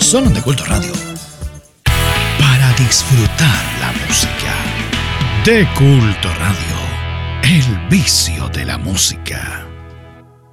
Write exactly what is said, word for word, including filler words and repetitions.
solo en De Culto Radio. Para disfrutar la música. De Culto Radio, el vicio de la música.